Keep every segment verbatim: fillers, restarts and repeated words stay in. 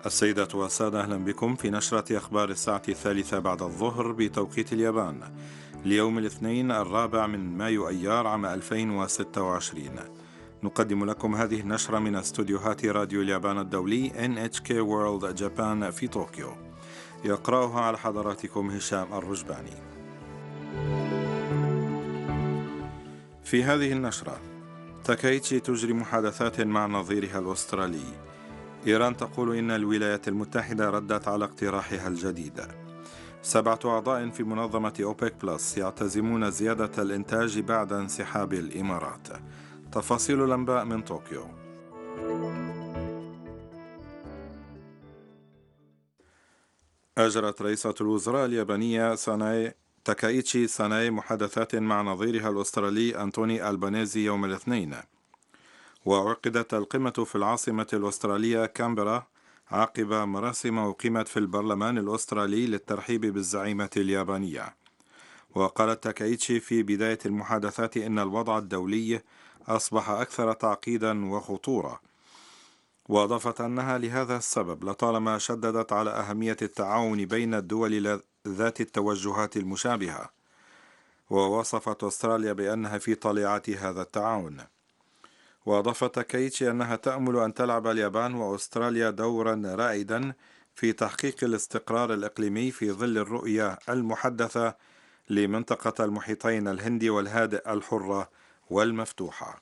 السيدات والسادة، أهلا بكم في نشرة أخبار الساعة الثالثة بعد الظهر بتوقيت اليابان ليوم الاثنين الرابع من مايو أيار عام ألفين وستة وعشرين. نقدم لكم هذه النشرة من استوديوهات راديو اليابان الدولي إن إتش كي World Japan في طوكيو. يقرأها على حضراتكم هشام الرجباني. في هذه النشرة: تاكايتشي تجري محادثات مع نظيرها الأسترالي. إيران تقول إن الولايات المتحدة ردت على اقتراحها الجديد. سبعة أعضاء في منظمة أوبك بلس يعتزمون زيادة الإنتاج بعد انسحاب الإمارات. تفاصيل الأنباء من طوكيو. أجرت رئيسة الوزراء اليابانية ساناي تاكايتشي ساناي محادثات مع نظيرها الأسترالي أنتوني ألبانيزي يوم الاثنين. وعقدت القمة في العاصمة الأسترالية كامبرا عقب مراسم أقيمت في البرلمان الأسترالي للترحيب بالزعيمة اليابانية. وقالت تاكايتشي في بداية المحادثات إن الوضع الدولي أصبح أكثر تعقيدا وخطورة، وأضافت أنها لهذا السبب لطالما شددت على أهمية التعاون بين الدول ذات التوجهات المشابهة. ووصفت أستراليا بأنها في طليعة هذا التعاون. وأضافت تاكايتشي أنها تأمل أن تلعب اليابان وأستراليا دورا رائدا في تحقيق الاستقرار الإقليمي في ظل الرؤية المحدثة لمنطقة المحيطين الهندي والهادئ الحرة والمفتوحة.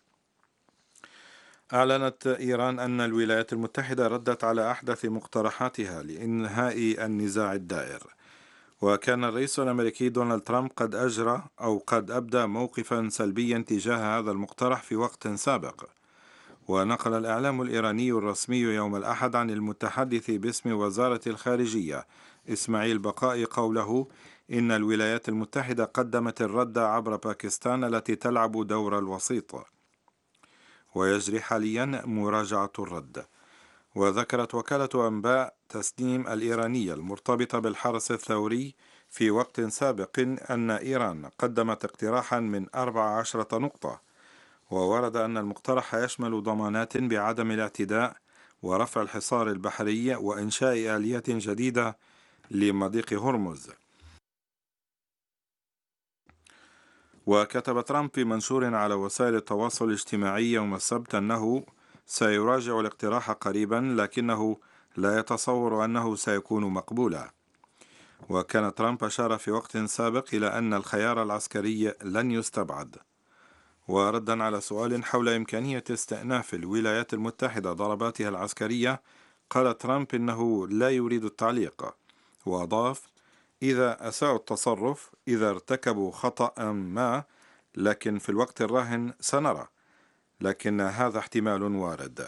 أعلنت إيران أن الولايات المتحدة ردت على أحدث مقترحاتها لإنهاء النزاع الدائر. وكان الرئيس الأمريكي دونالد ترامب قد أجرى أو قد أبدى موقفا سلبيا تجاه هذا المقترح في وقت سابق. ونقل الإعلام الإيراني الرسمي يوم الأحد عن المتحدث باسم وزارة الخارجية إسماعيل بقائي قوله إن الولايات المتحدة قدمت الرد عبر باكستان التي تلعب دور الوسيط، ويجري حاليا مراجعة الرد. وذكرت وكالة أنباء تسنيم الإيرانية المرتبطة بالحرس الثوري في وقت سابق أن إيران قدمت اقتراحا من أربع عشرة نقطة، وورد أن المقترح يشمل ضمانات بعدم الاعتداء ورفع الحصار البحري وإنشاء آلية جديدة لمضيق هرمز. وكتب ترامب في منشور على وسائل التواصل الاجتماعي يوم السبت أنه سيراجع الاقتراح قريبا، لكنه لا يتصور أنه سيكون مقبولا. وكان ترامب أشار في وقت سابق إلى أن الخيار العسكري لن يستبعد. وردا على سؤال حول إمكانية استئناف الولايات المتحدة ضرباتها العسكرية، قال ترامب إنه لا يريد التعليق. وأضاف: إذا أساءوا التصرف، إذا ارتكبوا خطأ ما، لكن في الوقت الراهن سنرى، لكن هذا احتمال وارد.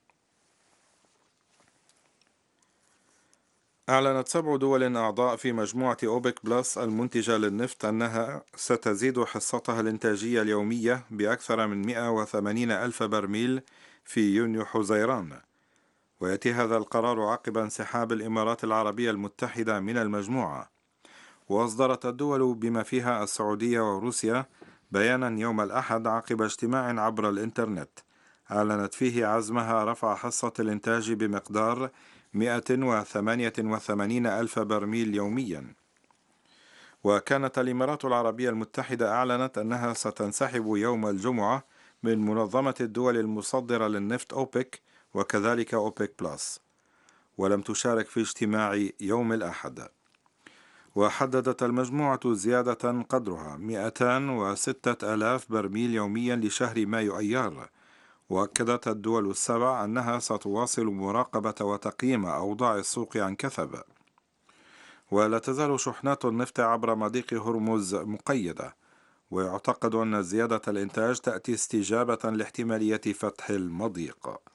أعلنت سبع دول أعضاء في مجموعة أوبك بلس المنتجة للنفط أنها ستزيد حصتها الإنتاجية اليومية بأكثر من مئة وثمانين ألف برميل في يونيو حزيران. ويأتي هذا القرار عقب انسحاب الإمارات العربية المتحدة من المجموعة. وأصدرت الدول بما فيها السعودية وروسيا بيانا يوم الأحد عقب اجتماع عبر الإنترنت أعلنت فيه عزمها رفع حصة الإنتاج بمقدار مئة وثمانية وثمانين ألف برميل يوميا. وكانت الإمارات العربية المتحدة أعلنت أنها ستنسحب يوم الجمعة من منظمة الدول المصدرة للنفط أوبك وكذلك أوبك بلس، ولم تشارك في اجتماع يوم الأحد. وحددت المجموعة زيادة قدرها مئتين وستة آلاف برميل يوميا لشهر مايو أيار. وأكدت الدول السبع أنها ستواصل مراقبة وتقييم أوضاع السوق عن كثب. ولا تزال شحنات النفط عبر مضيق هرمز مقيدة، ويعتقد أن زيادة الإنتاج تأتي استجابة لاحتمالية فتح المضيق.